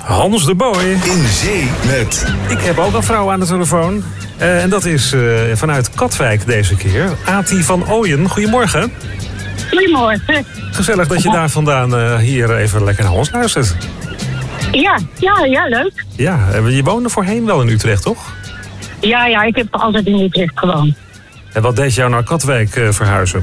Hans de Boy. In zee met... Ik heb ook een vrouw aan de telefoon. En dat is vanuit Katwijk deze keer. Ati van Ooyen. Goedemorgen. Goedemorgen. Gezellig dat je daar vandaan hier even lekker naar ons luistert. Ja, leuk. Ja, je woonde voorheen wel in Utrecht, toch? Ja, ik heb altijd in Utrecht gewoond. En wat deed jou naar Katwijk verhuizen?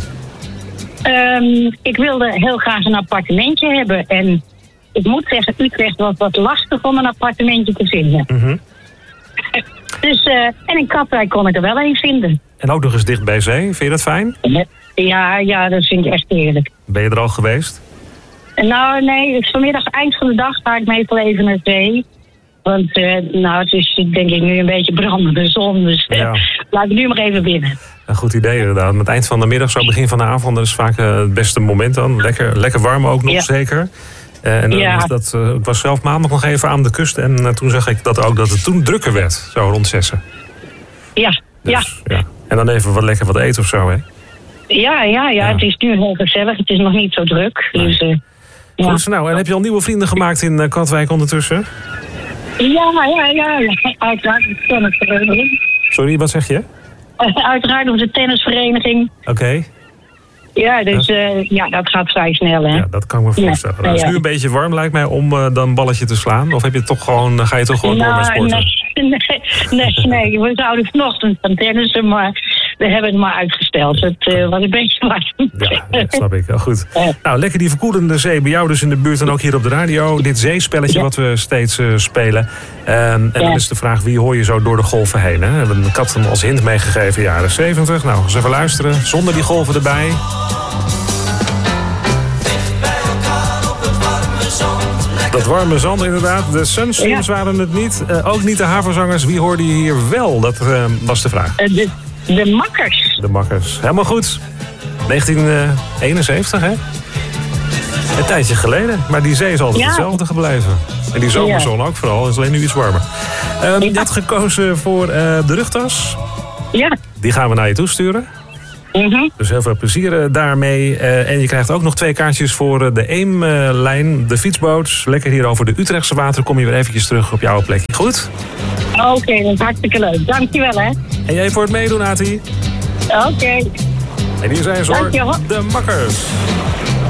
Ik wilde heel graag een appartementje hebben. En ik moet zeggen, Utrecht was wat lastig om een appartementje te vinden. Mm-hmm. Dus, en in Katwijk kon ik er wel een vinden. En ook nog eens dicht bij zee. Vind je dat fijn? Ja, dat vind ik echt heerlijk. Ben je er al geweest? Nou, nee, vanmiddag, eind van de dag, ga ik meestal even naar zee. Want het is denk ik nu een beetje brandende zon. Dus laat ik nu maar even binnen. Een goed idee inderdaad. Aan het eind van de middag, zo begin van de avond, dat is vaak het beste moment dan. Lekker warm ook nog, zeker. Ik was zelf maandag nog even aan de kust. En toen zag ik dat het toen drukker werd, zo rond 6. Ja. En dan even wat eten of zo, hè? Ja, het is nu heel gezellig. Het is nog niet zo druk. Nee. Dus, Goed, nou, en heb je al nieuwe vrienden gemaakt in Katwijk ondertussen? Ja. Uiteraard de tennisvereniging. Sorry, wat zeg je? Uiteraard op de tennisvereniging. Oké. Ja, dus dat gaat vrij snel, hè? Ja, dat kan ik me voorstellen. Het is nu een beetje warm, lijkt mij, om dan een balletje te slaan. Of ga je toch gewoon door met sporten? Nee, we zouden vanochtend gaan tennissen, maar we hebben het maar uitgesteld. Het was een beetje warm. Ja, snap ik. Goed. Nou, lekker die verkoelende zee bij jou dus in de buurt en ook hier op de radio. Dit zeespelletje wat we steeds spelen. En dan is de vraag, wie hoor je zo door de golven heen? Hè? We hebben een kat als hint meegegeven, jaren 70. Nou, eens even luisteren. Zonder die golven erbij. Dat warme zand inderdaad. De Sunstreams waren het niet. Ook niet de Haverzangers. Wie hoorde je hier wel? Dat was de vraag. De Makkers. De Makkers. Helemaal goed. 1971, hè? Een tijdje geleden. Maar die zee is altijd hetzelfde gebleven. En die zomerzon ook vooral. Het is alleen nu iets warmer. Je had gekozen voor de rugtas. Ja. Die gaan we naar je toe sturen. Mm-hmm. Dus heel veel plezier daarmee. En je krijgt ook nog 2 kaartjes voor de Eemlijn, de fietsboot. Lekker hier over de Utrechtse water. Kom je weer eventjes terug op jouw plekje. Goed? Oké, dat is hartstikke leuk. Dankjewel, hè. En jij voor het meedoen, Ati. Oké. En hier zijn ze hoor, de Makkers.